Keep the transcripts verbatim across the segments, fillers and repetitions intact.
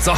So,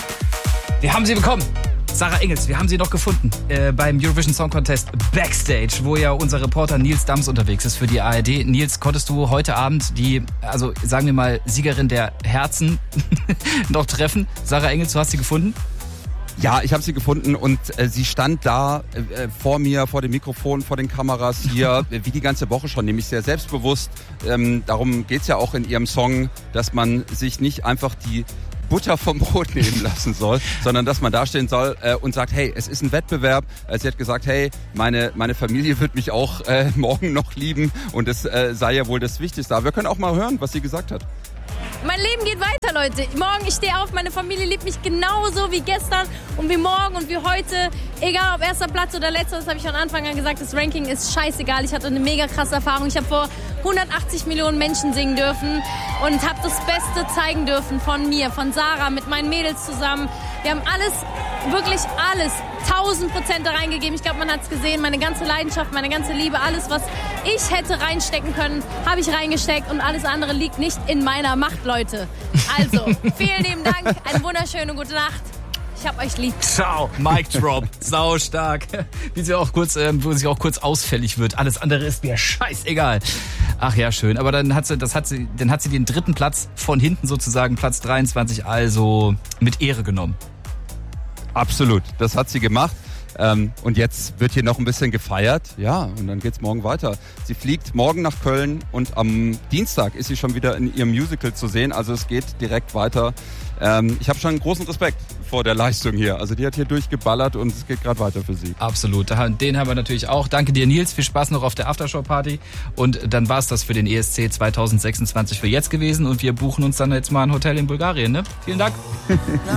wir haben sie bekommen. Sarah Engels, wir haben sie noch gefunden äh, beim Eurovision Song Contest Backstage, wo ja unser Reporter Nils Dams unterwegs ist für die A R D. Nils, konntest du heute Abend die, also sagen wir mal, Siegerin der Herzen noch treffen? Sarah Engels, du hast sie gefunden? Ja, ich habe sie gefunden und äh, sie stand da äh, vor mir, vor dem Mikrofon, vor den Kameras hier, wie die ganze Woche schon, nämlich sehr selbstbewusst. Ähm, darum geht's ja auch in ihrem Song, dass man sich nicht einfach die Butter vom Brot nehmen lassen soll, sondern dass man dastehen soll äh, und sagt, hey, es ist ein Wettbewerb. Äh, sie hat gesagt, hey, meine meine Familie wird mich auch äh, morgen noch lieben und es äh, sei ja wohl das Wichtigste. Aber wir können auch mal hören, was sie gesagt hat. Mein Leben geht weiter, Leute. Morgen, ich stehe auf, meine Familie liebt mich genauso wie gestern und wie morgen und wie heute. Egal ob erster Platz oder letzter, das habe ich von Anfang an gesagt, das Ranking ist scheißegal. Ich hatte eine mega krasse Erfahrung. Ich habe vor hundertachtzig Millionen Menschen singen dürfen und habe das Beste zeigen dürfen von mir, von Sarah, mit meinen Mädels zusammen. Wir haben alles, wirklich alles, tausend Prozent da reingegeben. Ich glaube, man hat es gesehen, meine ganze Leidenschaft, meine ganze Liebe, alles, was ich hätte reinstecken können, habe ich reingesteckt und alles andere liegt nicht in meiner Macht, Leute. Also, vielen lieben Dank, eine wunderschöne gute Nacht. Ich hab euch lieb. Ciao, Mic Drop, sau stark. Wie sie auch kurz, äh, wo sie auch kurz ausfällig wird. Alles andere ist mir scheißegal. Ach ja, schön. Aber dann hat sie, das hat sie, dann hat sie den dritten Platz von hinten sozusagen, Platz dreiundzwanzig, also mit Ehre genommen. Absolut, das hat sie gemacht. Ähm, und jetzt wird hier noch ein bisschen gefeiert. Ja, und dann geht's morgen weiter. Sie fliegt morgen nach Köln und am Dienstag ist sie schon wieder in ihrem Musical zu sehen. Also es geht direkt weiter. Ähm, ich habe schon einen großen Respekt vor der Leistung hier. Also die hat hier durchgeballert und es geht gerade weiter für sie. Absolut, den haben wir natürlich auch. Danke dir, Nils. Viel Spaß noch auf der Aftershow-Party. Und dann war's das für den E S C zwanzig sechsundzwanzig für jetzt gewesen. Und wir buchen uns dann jetzt mal ein Hotel in Bulgarien. Ne? Vielen Dank.